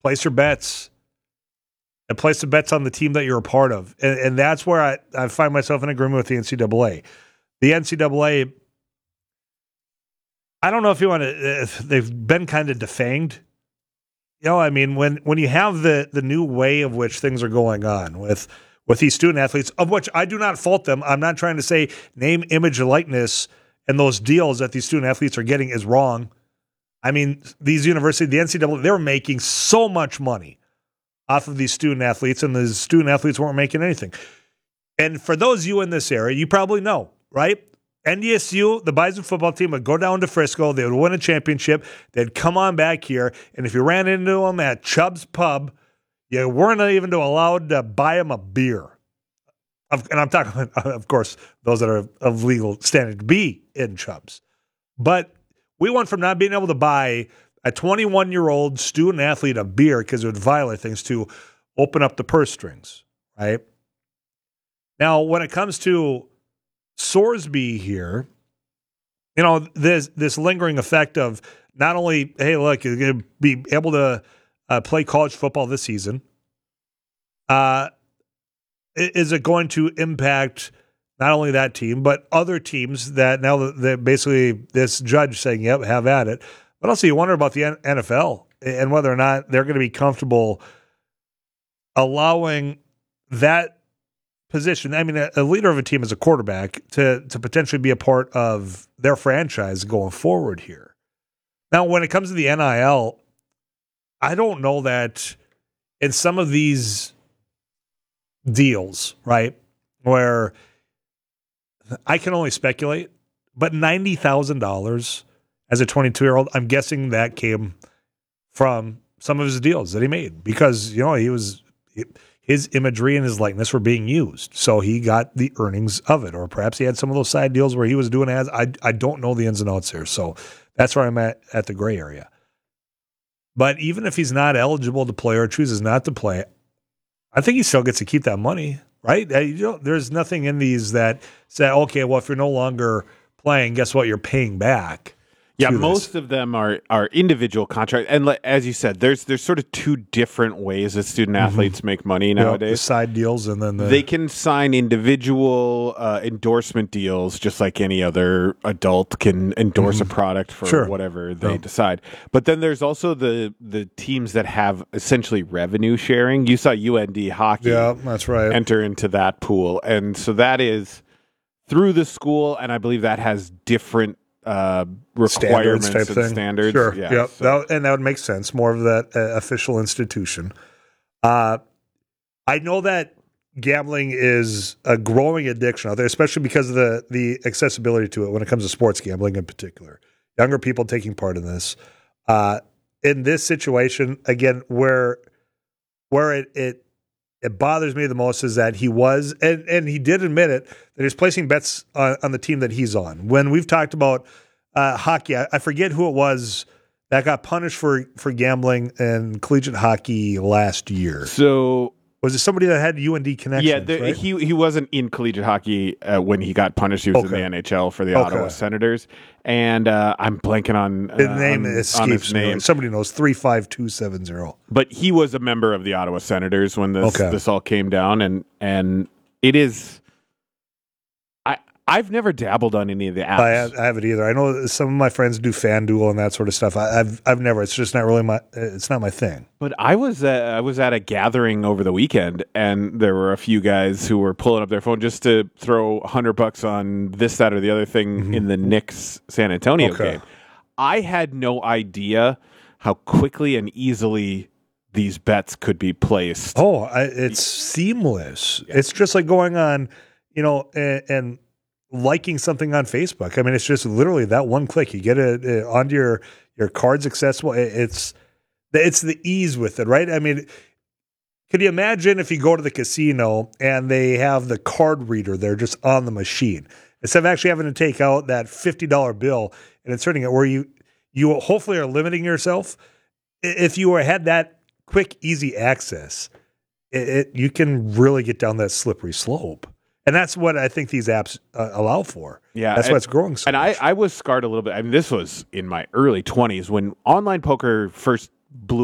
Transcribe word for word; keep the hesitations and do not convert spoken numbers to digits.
Place your bets. And place the bets on the team that you're a part of. And, and that's where I, I find myself in agreement with the N C double A. The N C double A, I don't know if you want to, they've been kind of defanged. You know, I mean, when, when you have the, the new way of which things are going on with, with these student athletes, of which I do not fault them. I'm not trying to say name, image, and likeness and those deals that these student athletes are getting is wrong. I mean, these universities, the N C double A, they're making so much money off of these student athletes, and the student athletes weren't making anything. And for those of you in this area, you probably know, right? N D S U, the Bison football team, would go down to Frisco. They would win a championship. They'd come on back here, and if you ran into them at Chubb's Pub, you weren't even allowed to buy them a beer. And I'm talking, of course, those that are of legal standing to be in Chubb's. But we went from not being able to buy a twenty-one-year-old student athlete a beer because it would violate things to open up the purse strings, right? Now, when it comes to Sorsby here, you know, there's this lingering effect of not only, hey, look, you're going to be able to uh, play college football this season. Uh, is it going to impact not only that team, but other teams that now that basically this judge saying, yep, have at it. But also, you wonder about the N F L and whether or not they're going to be comfortable allowing that position. I mean, a, a leader of a team as a quarterback to to potentially be a part of their franchise going forward here. Now, when it comes to the N I L, I don't know that in some of these deals, right, where I can only speculate, but ninety thousand dollars as a twenty-two-year-old, I'm guessing that came from some of his deals that he made because, you know, he was his imagery and his likeness were being used. So he got the earnings of it. Or perhaps he had some of those side deals where he was doing ads. I, I don't know the ins and outs here. So that's where I'm at at the gray area. But even if he's not eligible to play or chooses not to play, I think he still gets to keep that money, right? You know, there's nothing in these that say, okay, well, if you're no longer playing, guess what? You're paying back. Yeah, most of them are are individual contracts, and like, as you said, there's there's sort of two different ways that student athletes mm-hmm. make money nowadays. Yep, the side deals, and then the... they can sign individual uh, endorsement deals, just like any other adult can endorse mm-hmm. a product for sure. whatever they yep. decide. But then there's also the the teams that have essentially revenue sharing. You saw U N D hockey, yeah, that's right, enter into that pool, and so that is through the school, and I believe that has different. Uh, requirements standards type and thing. standards. Sure. Yeah, yep. so. that, and that would make sense. More of that uh, official institution. Uh, I know that gambling is a growing addiction out there, especially because of the, the accessibility to it when it comes to sports gambling in particular. Younger people taking part in this. Uh, in this situation, again, where where it, it it bothers me the most is that he was, and, and he did admit it, that he's placing bets on, on the team that he's on. When we've talked about uh, hockey, I, I forget who it was that got punished for, for gambling in collegiate hockey last year. So was it somebody that had U N D connections? Yeah, the, right? he he wasn't in collegiate hockey uh, when he got punished. He was okay. in the N H L for the okay. Ottawa Senators, and uh, I'm blanking on uh, his name. On, escapes on his me. name. Somebody knows three five two seven zero. But he was a member of the Ottawa Senators when this okay. this all came down, and and it is. I've never dabbled on any of the apps. I, have, I haven't either. I know some of my friends do FanDuel and that sort of stuff. I, I've I've never. It's just not really my. It's not my thing. But I was uh, I was at a gathering over the weekend, and there were a few guys who were pulling up their phone just to throw a hundred bucks on this, that, or the other thing mm-hmm. in the Knicks San Antonio okay. game. I had no idea how quickly and easily these bets could be placed. Oh, I, it's seamless. Yeah. It's just like going on, you know, and. and liking something on Facebook. I mean, it's just literally that one click. You get it uh, onto your, your cards accessible. It, it's it's the ease with it, right? I mean, could you imagine if you go to the casino and they have the card reader there just on the machine instead of actually having to take out that fifty dollars bill and inserting it where you you hopefully are limiting yourself. If you had that quick, easy access, it, it you can really get down that slippery slope. And that's what I think these apps uh, allow for. Yeah, that's and, why it's growing so and much. I, I was scarred a little bit. I mean, this was in my early twenties when online poker first blew